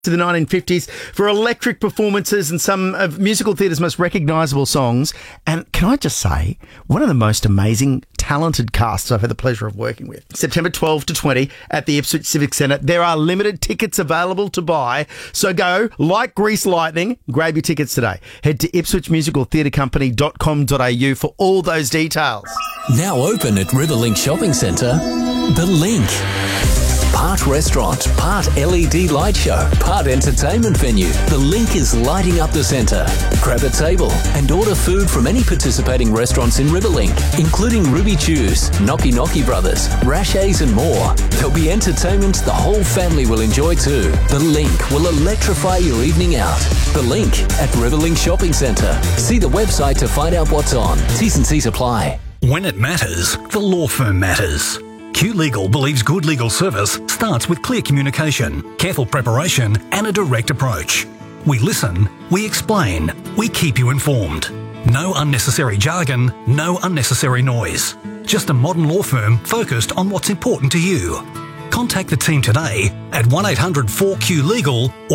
to the 1950s for electric performances and some of musical theatre's most recognisable songs. And can I just say, one of the most amazing, talented casts I've had the pleasure of working with. September 12 to 20 at the Ipswich Civic Centre. There are limited tickets available to buy. So go, like grease lightning, grab your tickets today. Head to ipswichmusicaltheatrecompany.com.au for all those details. Now open at Riverlink Shopping Centre, The Link. Part restaurant, part LED light show, part entertainment venue. The Link is lighting up the centre. Grab a table and order food from any participating restaurants in Riverlink, including Ruby Chews, Knocky Knocky Brothers, Rashays and more. There'll be entertainment the whole family will enjoy too. The Link will electrify your evening out. The Link at Riverlink Shopping Centre. See the website to find out what's on. T's and C's apply. When it matters, the law firm matters. Q Legal believes good legal service starts with clear communication, careful preparation and a direct approach. We listen, we explain, we keep you informed. No unnecessary jargon, no unnecessary noise. Just a modern law firm focused on what's important to you. Contact the team today at 1-800-4Q-LEGAL or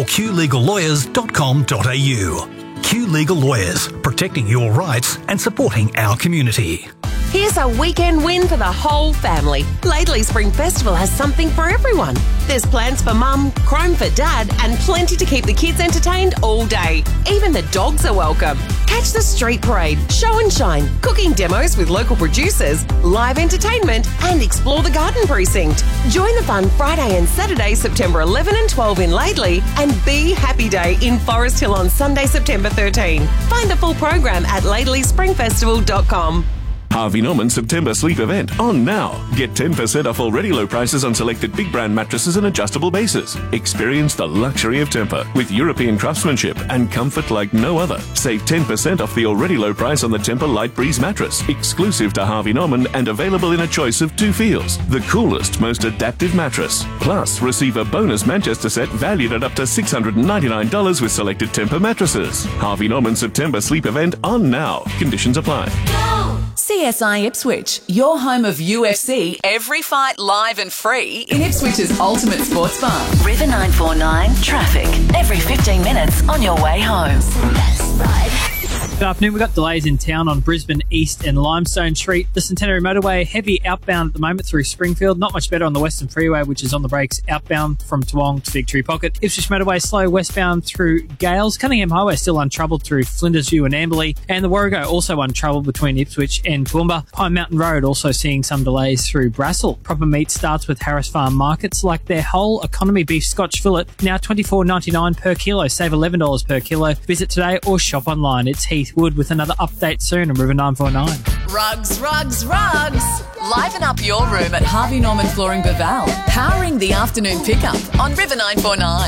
qlegallawyers.com.au. Q Legal Lawyers, protecting your rights and supporting our community. Here's a weekend win for the whole family. Laidley Spring Festival has something for everyone. There's plans for mum, chrome for dad, and plenty to keep the kids entertained all day. Even the dogs are welcome. Catch the street parade, show and shine, cooking demos with local producers, live entertainment, and explore the garden precinct. Join the fun Friday and Saturday, September 11 and 12 in Laidley, and Be Happy Day in Forest Hill on Sunday, September 13. Find the full program at laidleyspringfestival.com. Harvey Norman September Sleep Event on now. Get 10% off already low prices on selected big brand mattresses and adjustable bases. Experience the luxury of Tempur with European craftsmanship and comfort like no other. Save 10% off the already low price on the Tempur Light Breeze mattress, exclusive to Harvey Norman and available in a choice of 2 feels. The coolest, most adaptive mattress. Plus, receive a bonus Manchester set valued at up to $699 with selected Tempur mattresses. Harvey Norman September Sleep Event on now. Conditions apply. CSI Ipswich, your home of UFC, every fight live and free in Ipswich's ultimate sports bar. River 949 traffic every 15 minutes on your way home. Best ride. Good afternoon. We've got delays in town on Brisbane East and Limestone Street. The Centenary Motorway, heavy outbound at the moment through Springfield. Not much better on the Western Freeway, which is on the brakes outbound from Toowong to Victory Pocket. Ipswich Motorway slow westbound through Gales. Cunningham Highway still untroubled through Flinders View and Amberley. And the Warrego also untroubled between Ipswich and Toowoomba. Pine Mountain Road also seeing some delays through Brassel. Proper Meat starts with Harris Farm Markets, like their whole economy beef Scotch fillet, now $24.99 per kilo. Save $11 per kilo. Visit today or shop online. It's Heath Wood with another update soon on River 949. Rugs, rugs, rugs. Liven up your room at Harvey Norman Flooring Baval. Powering the afternoon pickup on River 949.